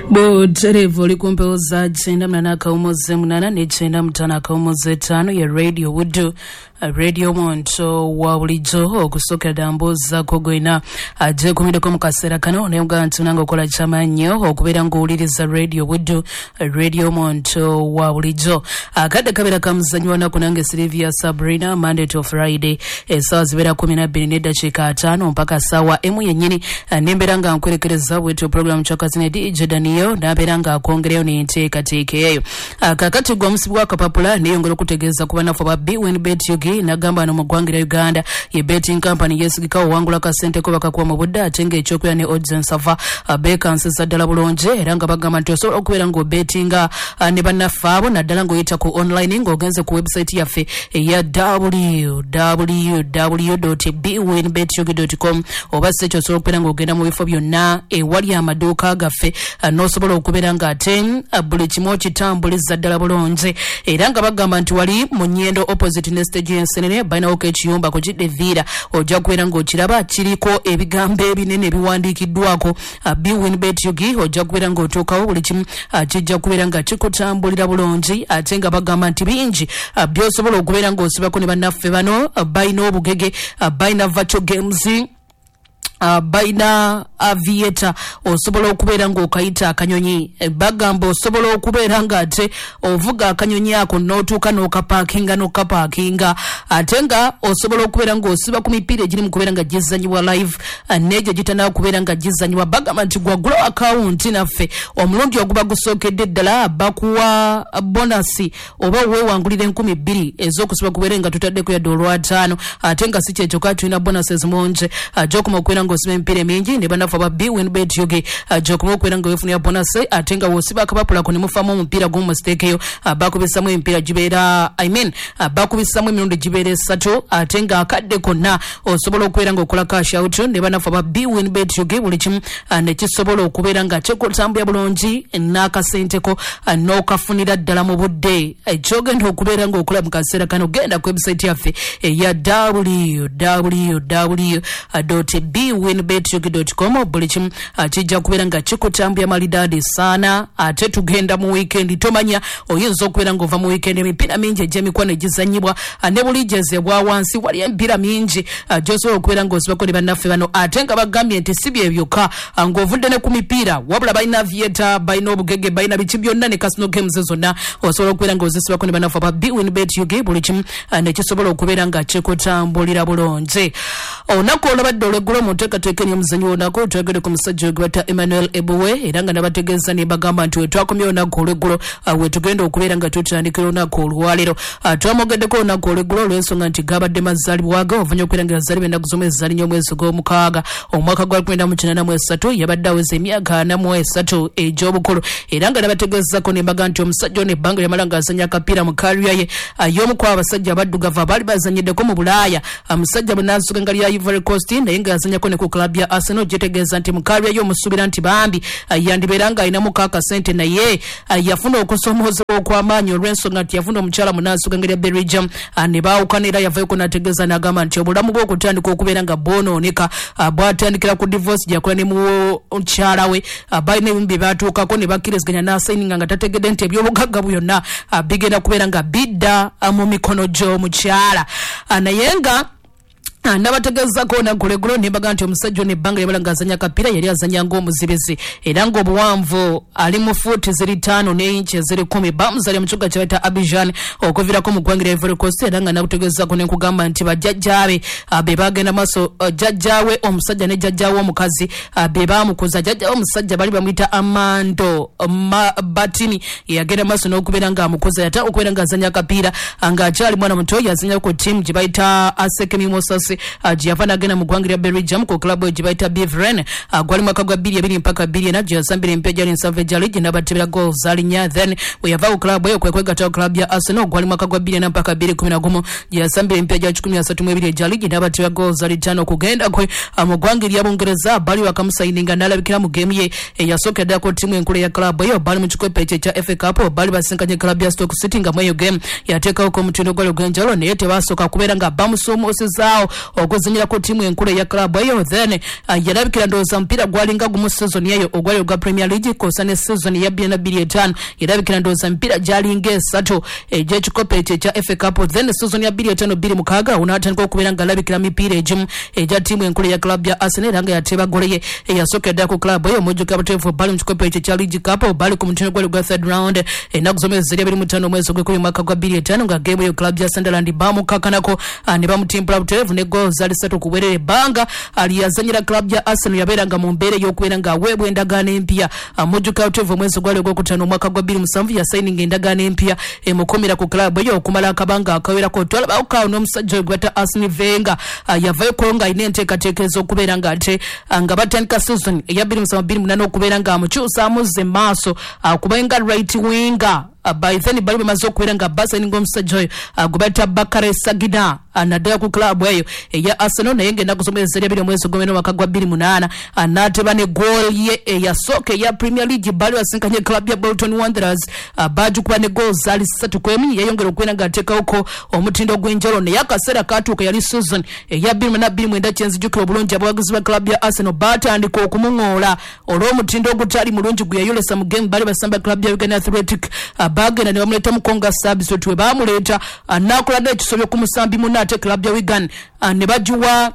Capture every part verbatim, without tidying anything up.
Boterevu likumpeoza chenda mnana kaumoze mnana ne chenda mtana kaumoze tano ya Radio Wudu Radio Monto wa bulijo okusokera damboza kogoina aje kumide ko mukasera kano ne ugantu nango kola chamanyo okubera nguliriza Radio Wudu Radio Monto wa bulijo akade kabera kamuzanyo na kunange Sylvia Sabrina Monday to Friday esawa zibera kumi na mbiri ne dakika tano mpaka sawa emu yenyini nemberanga nkwerekereza wetu program chakazine D J Daniel naberanga akongereo ni nteka tekeyo akakati gwa musibwa kapapula niyo ngoro kutegeza kubana fo ba Winbet Yugi nagamba no mugwangira Uganda ye betting company yesigika wangula ka sente ko bakakuwa mu budda atenge ekyokya ne odds and safa abeka nsisa dala bulonje eranga bagamba nti so okubera ngo bettinga ne banafabo nadala ngo yita ku online ngo genze ku website yafe ya w w w dot b winbet yugi dot com oba secho so okubera ngo genda mu bifo byonna e wali amaduka gafe no sobola okubera nga ten buli kimo kitambuliza dala bulonje eranga bagamba nti wali mu nyendo opposite ne stage senene baina okechiyumba ko jidevira ojja kwera ngo kiraba kiriko ebigambo ebinene biwandikiddwako B Winbet Yugi ojja kwera ngo tokawo buli kimu kijja kwera nga kikutambulira bulonji atenga bagamba nti bingi byosobola okubera ngo osibako ne bannaffe bano baina obugege baina virtual games Uh, baina aviator osobola okubera ngo okayita akanyonyi e, bagamba osobola okubera nga ate ovuga akanyonyi ako notuka nokapakinga nokapakinga atenga osobola okubera ngo osiba ku mipira egiri mu kubera nga gizanyibwa live aneje gitana kubera nga gizanyibwa bagamba nti gwagula account naffe omulundi oguba gusokedde ddala bakuwa bonasi oba wewangulira enkumi bbiri ezokusiba kubera nga tutadde ku ya dola ttaano atenga si kyekyo katulina bonuses monje ajokuma kwera ngo sibe mpire mingi ne banafa ba B Winbet Yugi ajokuma kwera ngo wefuna ya bonus atenga wosiba akapapula ko ne mufamu mpira go mu stake yo bakubisamu empira jibera I mean bakubisamu emirundi jibere sato atenga akadde konna osobola okwera ngo kola cash out ne banafa ba B Winbet Yugi buli kimu ne kisobola okubera nga kyekotambya bulonji n'akasente ko n'okafunira ddala mu budde ekyoge okubera ngo okola mu kaseera kano genda ku website yaffe ya w w w dot b winbet yugi dot com buli kimu kijja kubera nga kikutambya malidadi sana ate tugenda mu weekend tomanya oyinza okubera nga ova mu weekend emipira mingi ejja mikwano egizanyibwa ne buli jezebwa wansi wali empira mingi gyosobola okubera nga osibako ne bannaffe bano ate nga bagambye nti si bye byokka ng'ovudde ne ku mipiira wabula balina aviator balina obugege balina biki byonna ne casino games zonna osobola okubera nga ozisibako ne bannaffe ba B Winbet Yugi buli kimu ne kisobola okubera nga kikutambulira bulonje olunaku olwabadde olweggulo mu nteekateeka y'omuzannyo onako twagende ku musajja ogwata Emmanuel Ebuwe era nga nabategeeza ne bagamba nti wetwakomye olunaku olweggulo wetugenda okubeera nga tutandikira olunaku olwaleero twamogeddeko olunaku olweggulo olw'ensonga nti gabadde mazaalibwa ge ovanya okubeera nga yazaalibwa ennaku z'omwezi zalinnyo omwezi gw'omukaaga omwaka gwa lukumi na mukyenda mu esatu yabadde aweza emyaka ana mu esatu egy'obukulu era nga nabategeezako ne mbaga nti omusajja ono ebbanga lyamala ng'azannya akapiira mu kaalya ye y'omu ku abasajja abaddugavu abaali bazanyiddeko mu Bulaaya omusajja bwe n'asuka nga lya Ivory Coast naye nga yazannyako ne ku club ya Arsenal gyetegeeza nti mukaalya ye omusuubira nti bambi yandibeera nga alinamu kaakasente naye yafuna okusomoozebwa okw'amaanyi olw'ensonga nti yafuna omukyala munaasuka nga lya Belgium ne baawukana era yavaayoko n'ategeeza n'agamba nti obulamu bwe okutandika okubeera nga bwonooneka bwatandikira ku divorce gyakola ne mukyala we balina ebimu bye baatuukako ne bakkiriziganya n'asayininga nga tategedde nti ebyobugagga byonna bigenda kubeera nga bidda mu mikono gy'omukyala naye nga nabategeezako naguleggulo ne mbaga nti omusajja ono ebbanga lyabala ng'azanya akapiira yali azanya ng'omuzibezi era ng'obuwanvu ali mu fuuti ziri ttaano n'einchi eziri kumi bamuzalya mu kibuga kye bayita Abidjan okuviirako mu ggwanga lya Ivory Coast era nga nakutegeezako ne nkugamba nti bajjajjaabe be bagenda maaso jjajjaawe omusajja ne jjajjaawe omukazi be baamukuza jjajjaawe omusajja bali bamuyita Amando Batini yagenda maaso n'okubeera ng'amukuza yata okubeera ng'azanya akapiira ng'akyali mwana muto yazanya ku ttiimu gye bayita Aseke Mimosas Giovanna agenda mu ggwanga lya Belgium ku club gye bayita Beveren gwali mwaka gwa bbiri abiri mpaka bbiri ena gye yasambira empya gyali Savage League n'abatebera goals alinya then we yava ku club eyo kwe kwegatta club ya Arsenal gwali mwaka gwa bbiri ena mpaka bbiri kumi na gumu gye yasambira empya gya kikumi na ssatu mu ebiri egya league n'abatebera goals ali ttaano okugenda kwe mu ggwanga lya Bungereza bali bakamusayininga n'alabikira mu game ye eyasookedde ku ttiimu enkulu ya club eyo bali mu kikopo ekyo ekya F A Cup bali basinkanye club ya Stoke City nga mu eyo game yateekawo ku mutindo gwali ogw'enjawulo naye tebaasooka kubeera nga bamusoomosezaawo okuzanyira ku timu enkulu ya club eyo then uh, yalabikira ndowooza mpira gwalinga gumu season eyo ogwali ogwa Premier League kosa ne season ya bbiri na bbiri etaano yalabikira ndowooza mpira gyalinga esatu egy'ekikopo ekyo ekya F A Cup then season ya bbiri etaano bbiri mukaaga unaatandika okubeera nga alabikira mipiira egimu egya timu enkulu ya club ya Arsenal era nga yateeba gole ye eyasookedde ku club eyo omujjuka abateefu bali mu kikopo ekyo ekya League Cup bali ku mutino gwali gwa third round ennaku zomwezi ziri abiri mu ttaano omwezi ogw'ekumi mwaka gwa bbiri etaano nga geemu eyo club ya Sunderland bamukakanako ne bamutimpula butereevu ne goals ali ssatu ku bwerere ebbanga ali yazanyira club ya Arsenal yabeera nga mu mbeera ey'okubeera nga aweebwa endagaano empya omujjuka abateefu omwezi ogwali ogwokutaano omwaka gwa bbiri musanvu yasayininga endagaano empya emukumira ku club eyo okumala akabanga akawerako twalabawo kaawo n'omusajja oyo gwata Arsene Wenger yavayo ko nga alina enteekateeka ez'okubeera nga ate nga batandika season eya bbiri musanvu bbiri munaana okubeera nga amukyusa amuzze maaso kubenga right winger Uh, by then bali bamaze okubeera nga basayininga omusajja oyo uh, gwe bayita Bakary Sagina uh, naddala ku club eyo eya Arsenal naye ng'ennaku z'omwezi ziri abiri omwezi ogw'omwenda omwaka gwa bbiri munaana uh, n'ateeba ne goal ye eyasooka eya Premier League bali basinkanye club ya Bolton Wanderers uh, bagikuba ne goals ali ssatu ku emu yayongera okubeera nga ateekawoko omutindo gw'enjalo naye akaseera kaatuuka yali season eya bbiri munaana bbiri mwenda kyenzijjukira obulungi abawagizi ba club ya Arsenal baatandika okumuŋoola olw'omutindo ogutali mulungi gwe yayolesa mu game bali basamba club ya Uganda Athletic uh, bagenda ne bamuleta mukonga service otwe bamuleta anakola n'ekisobyo ku musambi munna ate club ya Wigan ne bagiwa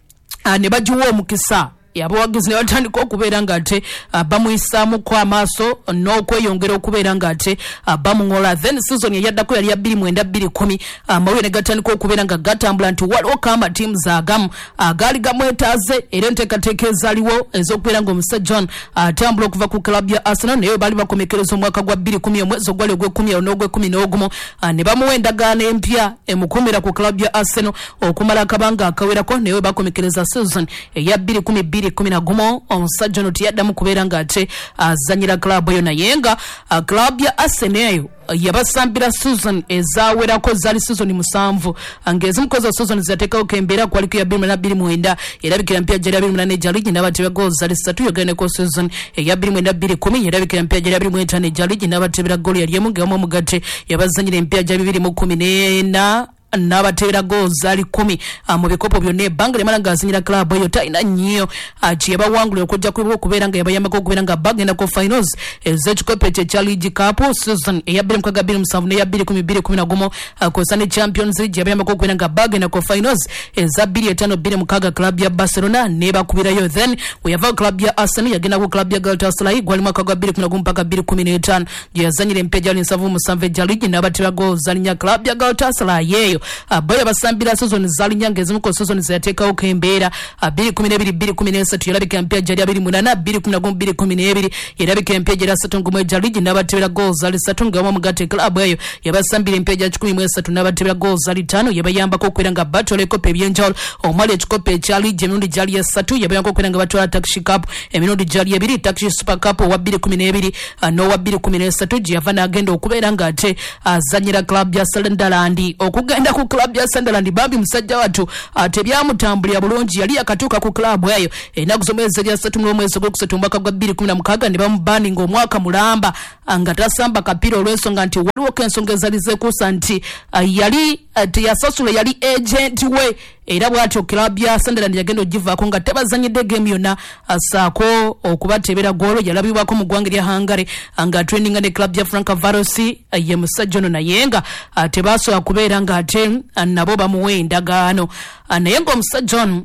ne bagiwa omukisa yabawagizi ne batandika okubeera nga ate uh, bamuyisaamu kwa maaso n'okweyongera okubeera nga ate uh, bamuŋola then season eyaddako yali ya bbiri mwenda bbiri kumi amawulire ne gatandika okubeera nga gatambula nti waliwo kama teams agamu agaali gamwetaaze era enteekateeka ezaaliwo ez'okubeera nga omusajja John atambula uh, okuva ku club ya Arsenal naye bali bakomekereza omwaka gwa bbiri kumi omwezi ogwali ogw'ekumi awo n'ogw'ekumi n'ogumu uh, ne bamuwa endagaano empya emukumira ku club ya Arsenal okumala akabanga akawerako naye bakomekereza season eya bbiri kumi bbiri kumi na gumu omusajja ono tiyaddamu kubeera nga ate azanyira club eyo naye nga uh, club ya Arsenal eyo yabasambira season ezawerako zaali season musanvu ng'ezimukozi season zateekawo kembeera kwaliko ya bbiri na bbiri mwenda erabikira mpya gyali abiri munaana ejya ligi n'abatebera goals zaali ssatu yogereneko season eya bbiri mwenda bbiri kumi erabikira mpya gyali abiri mu etaano ejya ligi n'abatebera goal yali emu ng'emu omugatte yabazanyira empya gya bibiri mu kumi n'ena n'abatera goals zali kumi uh, mu bikopo byonna ebbanga lyamala ng'azinyira club eyo talina nnyo kye uh, yabawangula okujja okubeera nga yabayambako okubeera nga bagenda ku finals ez'ekikopo ekyo ekya League Cup season eya bbiri mukaaga bbiri musanvu n'eya bbiri kumi bbiri kumi na gumu uh, kosa ne Champions League yabayambako okubeera nga bagenda ku finals eza bbiri etaano bbiri mukaaga club ya Barcelona nebakubirayo then we yava club ya Arsenal yagenda ku club ya Galatasaray gwali mwaka gwa bbiri kumi na gumu mpaka bbiri kumi n'etaano gye yazanyira empya gyali nsavu musanvu ejja ligi n'abatera goals zalinya club ya Galatasaray yeeyo abaya basambira season zalinya ng'ezimu ku season zateekawo kembeera bbiri kumi n'ebiri bbiri kumi n'esatu yalabika empya gyali abiri munaana bbiri kumi na gumu bbiri kumi n'ebiri yalabika empya gyali asatu ngumu ejja ligi n'abatebera goals zali ssatu ng'omu omugatte club eyo yabasambira empya gya kikumi mu esatu n'abatebera goals zali ttaano yabayambako okubeera nga batwala ekikopo ebyenjawulo omwali ekikopo ekya ligi emirundi gyali esatu yabayambako okubeera nga batwala Taxi Cup emirundi gyali ebiri Taxi Super Cup owa bbiri kumi n'ebiri n'owa bbiri kumi n'esatu gye yava n'agenda okubeera nga ate azanyira club ya Sunderland okugenda ku club ya Sunderland bambi musajja watu tebyamutambulira bulungi yali yakatuuka ku club eyo ennaku z'omwezi eri asatu n'omwezi ogwokusatu omwaka gwa bbiri kumi na mukaaga ne bamubaninga omwaka mulamba nga tasamba kapiira olw'ensonga nti waliwo k'ensonga ezali zeekuusa nti yali teyasasula yali agent we era bw'atyo club ya Sunderland yagenda ogivaako nga tebazanyidde game yonna assaako okubatebera goolo yalabibwako mu ggwanga erya Hungary nga traininga ne club ya Francavarosi ye musajja ono naye nga tebasobola kubeera nga ate nabo bamuwa endagaano naye ng'omusajja ono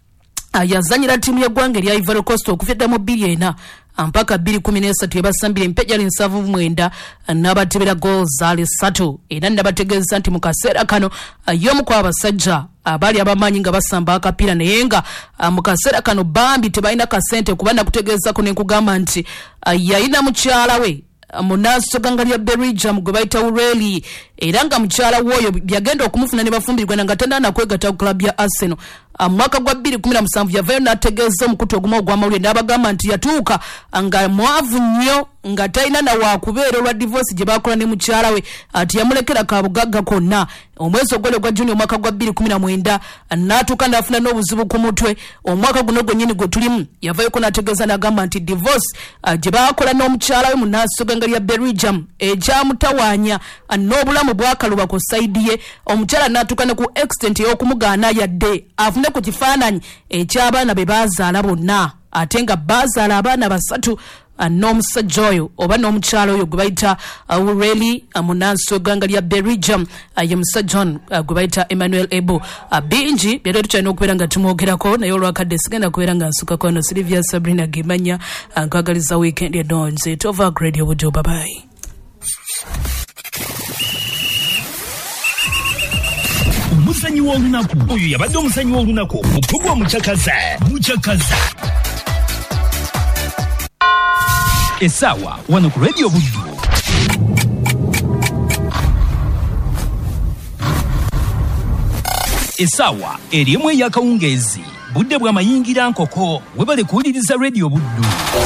yazanyira ttiimu y'eggwanga erya Ivory Coast okuva mu bbiri ena mpaka bbiri kumi n'esatu yabasambira empya gyali nsavu mwenda n'abatebera goals zaali ssatu era nabategeeza nti mu kaseera kano y'omu ku abasajja abaali abamaanyi nga basamba akapiira naye nga mu kaseera kano bambi tebalina kasente kuba nakutegeezako ne nkugamba nti yalina mukyala we munaaso ganga lya Belgium gwe bayita Ureli era nga mukyala w'oyo byagenda okumufuna ne bafumbirwa nga tandana kwegata ku club ya Arsenal mwaka gwa bbiri kumi na musanvu yavayo n'ategeeza omukutu ogumu ogw'amawulire n'abagamba nti yatuuka nga mwavu nnyo nga talina na waakubeera olwa divorce gye baakola ne mukyala we ati yamulekera kabugagga konna omwezi ogwali ogwa Juni omwaka gwa bbiri kumi na mwenda n'atuuka n'afuna n'obuzibu ku mutwe omwaka guno gwennyini gwe tulimu yavayoko n'ategeeza n'agamba nti divorce gye baakola n'omukyala we mu naaso ganga lya Belgium ekyamutawaanya n'obulamu mu bwakaluba ku side ye omukyala n'atuuka ku extent y'okumugaana yadde afune ku kifaananyi eky'abaana be baazaala bonna ate nga baazaala abaana basatu n'omusajja oyo oba n'omukyalo oyo gwe bayita Aureli munansi w'eggwanga lya Belgium ye musajja ono gwe bayita Emmanuel Ebo bingi byali tukyalina okubeera nga tumwogerako naye olwakadde sigenda kubeera nga nsukako ono Silvia Sabrina Gemanya nkwagaliza weekend edonze tova Radio Bujo babayi. Omusanyi w'olunaku oyo yabadde omusanyi w'olunaku mupugwa mukyakaza mukyakaza Esawa wano ku Radio Buddu. Esawa erimu ey'akawungeezi budde bwa mayingira nkoko webale kuwuliriza Radio Buddu.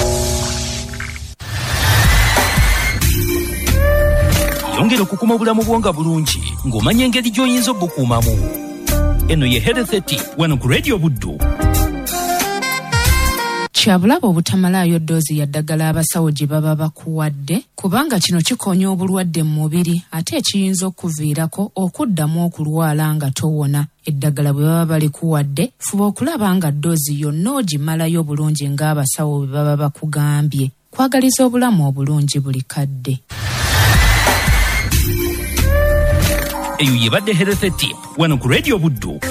Yongera okukuma obulamu bwonga bulungi ng'omanya engeri gy'oyinza obukuumamu. Eno ye Health Tip wano ku Radio Buddu. Kyabulaba obutamalayo ddoozi ya ddagala abasawo gye baba bakuwadde kubanga kino kikonya obulwadde mu mubiri ate ekiyinza okuviirako okuddamu okulwala nga towona. Eddagala bwe baba balikuwadde fuba okulaba nga ddoozi yonna ogimalayo bulungi ng'abasawo bwe baba bakugambye. Kwagaliza obulamu obulungi buli kadde. Eyo yebadde Health Tip wano ku Radio Buddu.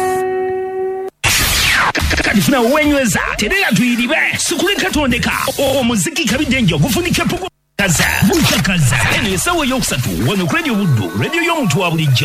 Kalifuna wenyweza terera tuyiribe sukuleka tondeka omuziki kabidenjo gufunike pugo kaza mukyakaza eno esawo y'okusatu wano ku Radio Buddu radio y'omuntu wa bulijjo.